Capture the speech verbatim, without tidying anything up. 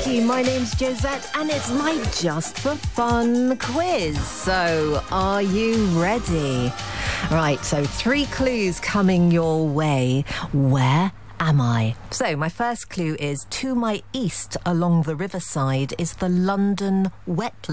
you. My name's Josette and it's my Just for Fun quiz. So, are you ready? Right, so three clues coming your way. Where am I? So, my first clue is, to my east along the riverside is the London wetland.